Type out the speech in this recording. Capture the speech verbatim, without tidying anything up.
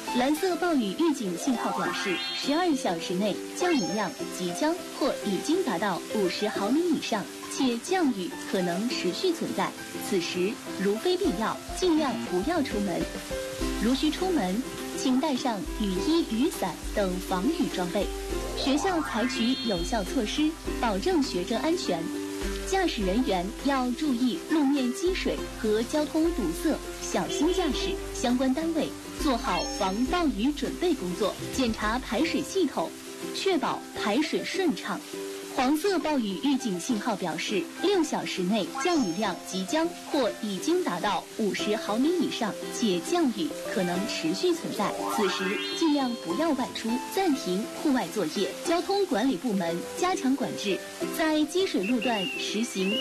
蓝色暴雨预警信号表示，十二小时内降雨量即将或已经达到五十毫米以上，且降雨可能持续存在。此时如非必要，尽量不要出门。如需出门，请带上雨衣、雨伞等防雨装备。学校采取有效措施，保证学生安全。驾驶人员要注意路面积水和交通堵塞，小心驾驶。相关单位做好防暴雨准备工作，检查排水系统，确保排水顺畅。黄色暴雨预警信号表示，六小时内降雨量即将或已经达到五十毫米以上，且降雨可能持续存在。此时尽量不要外出，暂停户外作业。交通管理部门加强管制，在积水路段实行